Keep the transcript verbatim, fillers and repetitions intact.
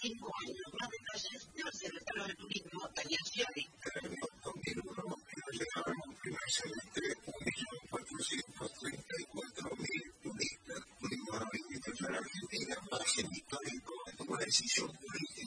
cinco años. Más detalles de la secretaria de Turismo, Daniel Scioli. En el dos mil uno llegaron un primer semestre un millón cuatrocientos treinta y cuatro mil turistas. Tuvimos a la Argentina más en histórico en una decisión política.